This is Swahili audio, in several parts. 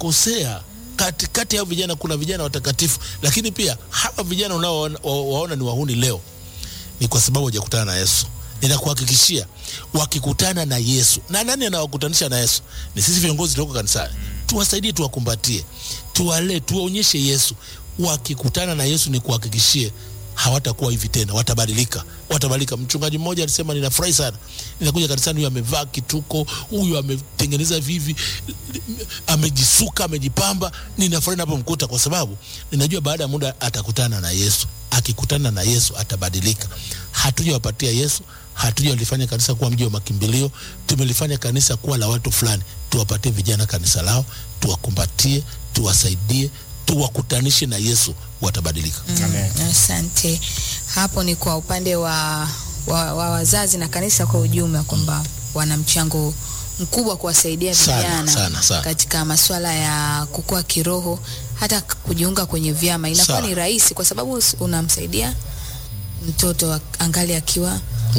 wanakosea. Katikati ya vijana kuna vijana watakatifu, lakini pia hawa vijana unaowaona ni wahuni leo ni kwa sababu hawajakutana na Yesu. Ninakuhakikishia wakikutana na Yesu, na nani anawakutanisha na Yesu? Ni sisi viongozi tuko kanisani. Tuwasaidie, tuwakumbatie, tuwalee, tuwaonyeshe Yesu. Wakikutana na Yesu, ni kuhakikishie hawatakuwa hivi tena, watabadilika. Mchungaji mmoja alisema, ninafurahi sana, ninakuja kanisani, huyu amevaa kituko, huyu ametengeneza vivi, amejisuka, amejipamba, ninafurahi napomkuta, kwa sababu ninajua baada ya muda atakutana na Yesu. Akikutana na Yesu atabadilika. Hatujawapatia Yesu, hatujalifanya kanisa kuwa mji wa makimbilio, tumelifanya kanisa kuwa la watu fulani. Tuwapatie vijana kanisa lao, tuwakumbatie, tuwasaidie, tuwakutanishe na Yesu, watabadilika. Amen. Asante. Hapo ni kwa upande wa wazazi na kanisa kwa ujumla, kwamba wana mchango mkubwa kuwasaidia vijana sana katika masuala ya kukua kiroho, hata kujiunga kwenye vyama. Inakuwa ni rahisi kwa sababu unamsaidia mtoto angali akiwa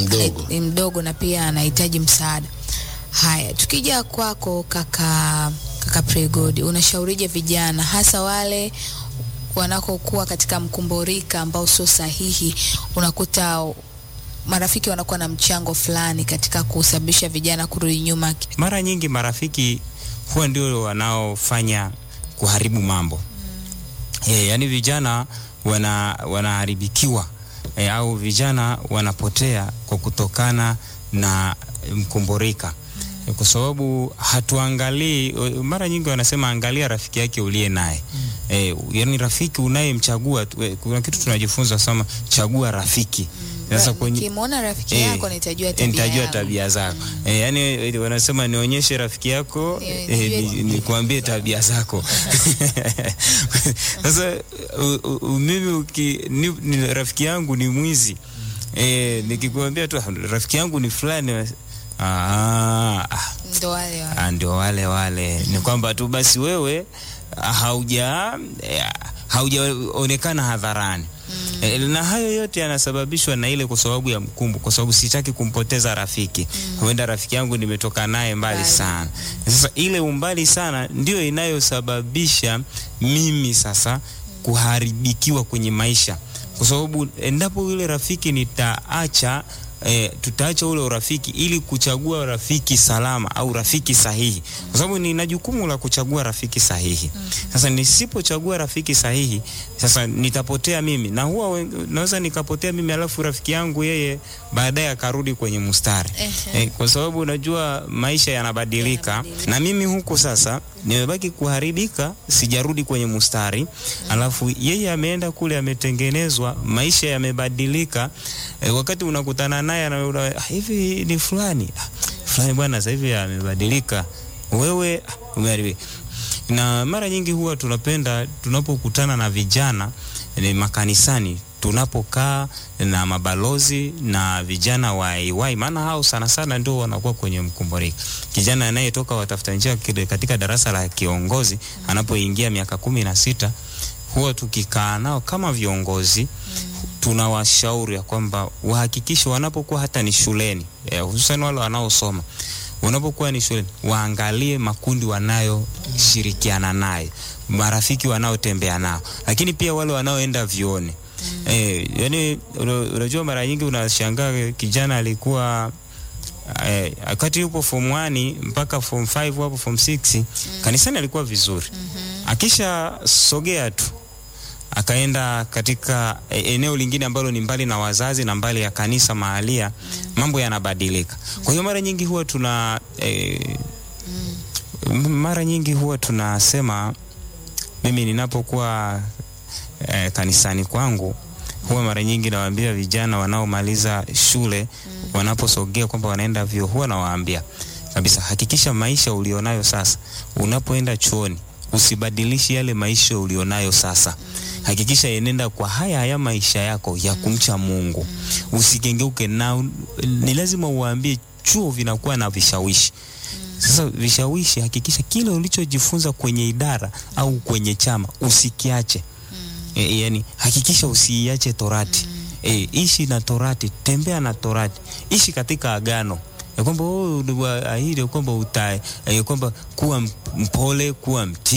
mdogo na pia anahitaji msaada. Haya, tukija kwako kaka Pregod, unashaurije vijana hasa wale wanakokuwa katika mkumborika ambao sio sahihi? Unakuta marafiki wanakuwa na mchango fulani katika kusababisha vijana kurudi nyuma. Mara nyingi marafiki huwa ndio wanaofanya kuharibu mambo. Yani vijana wanaharibikiwa au vijana wanapotea kwa kutokana na mkumborika. Kwa sababu hatuangalii, mara nyingi wanasema angalia rafiki yake uliye naye. Yani rafiki unayemchagua, kuna kitu tunajifunza sana, chagua rafiki. Sasa ukimwona rafiki yako nitajua tabia zako. Yani wanasema nionyeshe rafiki yako, nikuambie tabia zako. Sasa mimi rafiki yangu ni mwizi, nikikwambia tu rafiki yangu ni fulani, ndio wale ni kwamba tu basi wewe haujaonekana hadharani. Na hayo yote yanasababishwa na ile kwa sababu ya mkumbo, kwa sababu sitaki kumpoteza rafiki. Huenda rafiki yangu nimetoka naye mbali sana. Sasa ile umbali sana ndio inayosababisha mimi sasa kuharibikiwa kwenye maisha, kwa sababu endapo yule rafiki tutaacha ule urafiki ili kuchagua rafiki salama au rafiki sahihi, kwa sababu nina jukumu la kuchagua rafiki sahihi. Sasa nisipochagua rafiki sahihi, sasa nitapotea mimi, na huwa naweza nikapotea mimi alafu rafiki yangu yeye baadaye akarudi kwenye mstari. Kwa sababu unajua maisha yanabadilika, na mimi huko sasa nimebaki kuharibika, sijarudi kwenye mstari. Alafu yeye ameenda kule, ametengenezwa, maisha yamebadilika. Wakati unakutana naye hivi ni fulani bwana, sasa hivi amebadilika, wewe umeharibika. Na mara nyingi huwa tunapenda tunapokutana na vijana makanisani, tunapokaa na mabalozi na vijana wa AY, maana hao sana ndio wanakuwa kwenye mkumborika. Kijana anayetoka watafuta njia katika darasa la kiongozi anapoingia miaka 16, huwa tukikaa nao kama viongozi, tunawashauri kwamba wahakikishe wanapokuwa hata ni shuleni, hususan wale wanaosoma, wanapokuwa ni shuleni waangalie makundi wanayoshirikiana nayo, marafiki wanaotembea nao, lakini pia wale wanaoenda vioni. Yani unajua mara nyingi unashangaa kijana alikuwa wakati yupo form 1 mpaka form 5 hapo form 6 kanisani alikuwa vizuri. Akisha sogea tu akaenda katika eneo lingine ambalo ni mbali na wazazi na mbali ya kanisa mahalia, mambo yanabadilika. Kwa hiyo mara nyingi huwa tunasema, mimi ninapokuwa kanisani kwangu, huwa mara nyingi nawaambia vijana wanaomaliza shule, wanaposogea kwamba wanaenda vyuo, huwa nawaambia kabisa, hakikisha maisha ulionayo sasa, unapoenda chuoni usibadilishi yale maisha ulionayo sasa. Hakikisha yenenda kwa haya maisha yako ya kumcha Mungu. Usikengeuke, na ni lazima uwaambie chuo vinakuwa na vishawishi. Sasa vishawishi, hakikisha kile ulichojifunza kwenye idara au kwenye chama usikiache. Yani hakikisha usiiache Torati. Ishi na Torati, tembea na Torati, ishi katika agano. Ya kwamba ahidi kwamba kwamba kuwa mpole, kuwa mtii.